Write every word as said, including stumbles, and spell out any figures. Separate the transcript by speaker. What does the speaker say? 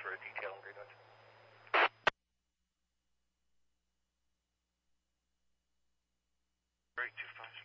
Speaker 1: for a detail on Greenwich.
Speaker 2: Great, two five